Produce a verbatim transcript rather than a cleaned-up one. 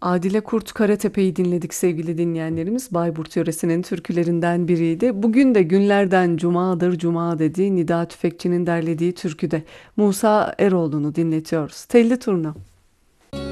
Adile Kurt Karatepe'yi dinledik sevgili dinleyenlerimiz. Bayburt yöresinin türkülerinden biriydi. Bugün de günlerden cumadır cuma dedi. Nida Tüfekçi'nin derlediği türküde Musa Eroğlu'nu dinletiyoruz. Telli Turna.